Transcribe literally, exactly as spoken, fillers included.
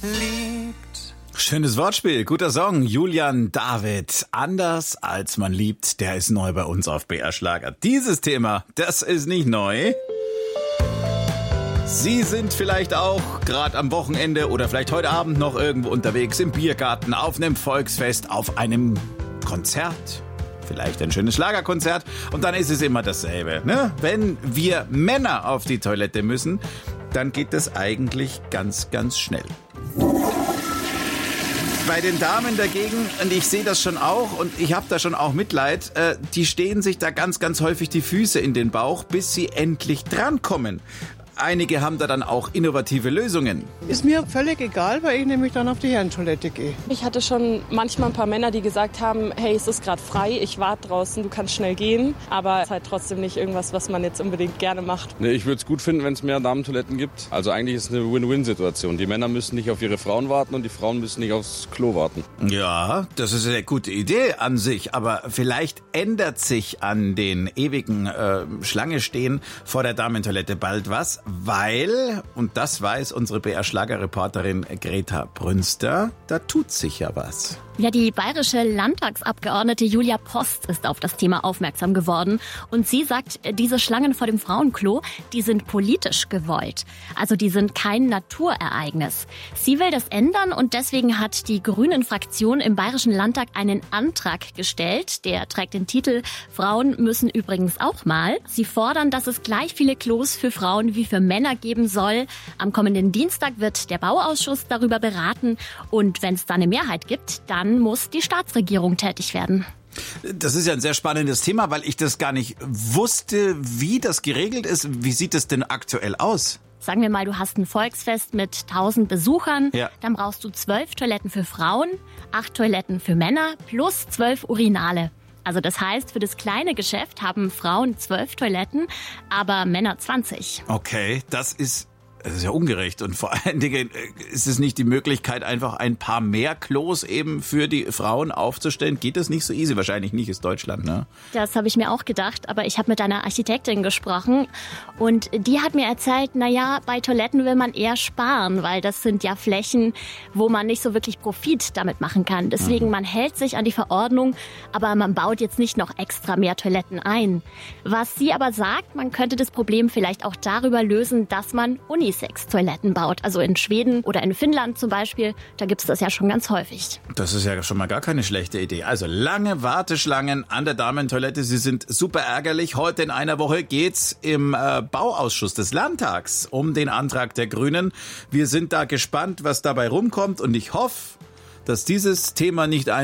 liebt. Schönes Wortspiel, guter Song. Julian David, anders als man liebt, der ist neu bei uns auf B R Schlager. Dieses Thema, das ist nicht neu. Sie sind vielleicht auch gerade am Wochenende oder vielleicht heute Abend noch irgendwo unterwegs im Biergarten, auf einem Volksfest, auf einem Konzert. Vielleicht ein schönes Schlagerkonzert. Und dann ist es immer dasselbe, ne? Wenn wir Männer auf die Toilette müssen, dann geht das eigentlich ganz, ganz schnell. Bei den Damen dagegen, und ich sehe das schon auch und ich habe da schon auch Mitleid, äh, die stehen sich da ganz, ganz häufig die Füße in den Bauch, bis sie endlich drankommen. Einige haben da dann auch innovative Lösungen. Ist mir völlig egal, weil ich nämlich dann auf die Herrentoilette gehe. Ich hatte schon manchmal ein paar Männer, die gesagt haben, hey, es ist gerade frei, ich warte draußen, du kannst schnell gehen. Aber es ist halt trotzdem nicht irgendwas, was man jetzt unbedingt gerne macht. Nee, ich würde es gut finden, wenn es mehr Damentoiletten gibt. Also eigentlich ist es eine Win-Win-Situation. Die Männer müssen nicht auf ihre Frauen warten und die Frauen müssen nicht aufs Klo warten. Ja, das ist eine gute Idee an sich, aber vielleicht ändert sich an den ewigen äh, Schlange stehen vor der Damentoilette bald was. Weil, und das weiß unsere B R-Schlager-Reporterin Greta Brünster, da tut sich ja was. Ja, die bayerische Landtagsabgeordnete Julia Post ist auf das Thema aufmerksam geworden. Und sie sagt, diese Schlangen vor dem Frauenklo, die sind politisch gewollt. Also die sind kein Naturereignis. Sie will das ändern und deswegen hat die Grünen-Fraktion im Bayerischen Landtag einen Antrag gestellt. Der trägt den Titel "Frauen müssen übrigens auch mal". Sie fordern, dass es gleich viele Klos für Frauen wie für Männer geben soll. Am kommenden Dienstag wird der Bauausschuss darüber beraten. Und wenn es da eine Mehrheit gibt, dann Dann muss die Staatsregierung tätig werden. Das ist ja ein sehr spannendes Thema, weil ich das gar nicht wusste, wie das geregelt ist. Wie sieht es denn aktuell aus? Sagen wir mal, du hast ein Volksfest mit tausend Besuchern. Ja. Dann brauchst du zwölf Toiletten für Frauen, acht Toiletten für Männer plus zwölf Urinale. Also das heißt, für das kleine Geschäft haben Frauen zwölf Toiletten, aber Männer zwanzig. Okay, das ist... Das ist ja ungerecht und vor allen Dingen ist es nicht die Möglichkeit, einfach ein paar mehr Klos eben für die Frauen aufzustellen. Geht das nicht so easy? Wahrscheinlich nicht, ist Deutschland, ne? Das habe ich mir auch gedacht, aber ich habe mit einer Architektin gesprochen und die hat mir erzählt, naja, bei Toiletten will man eher sparen, weil das sind ja Flächen, wo man nicht so wirklich Profit damit machen kann. Deswegen, man hält sich an die Verordnung, aber man baut jetzt nicht noch extra mehr Toiletten ein. Was sie aber sagt, man könnte das Problem vielleicht auch darüber lösen, dass man Unis Unisex-Toiletten baut. Also in Schweden oder in Finnland zum Beispiel, da gibt's das ja schon ganz häufig. Das ist ja schon mal gar keine schlechte Idee. Also lange Warteschlangen an der Damentoilette, sie sind super ärgerlich. Heute in einer Woche geht's im äh, Bauausschuss des Landtags um den Antrag der Grünen. Wir sind da gespannt, was dabei rumkommt und ich hoffe, dass dieses Thema nicht ein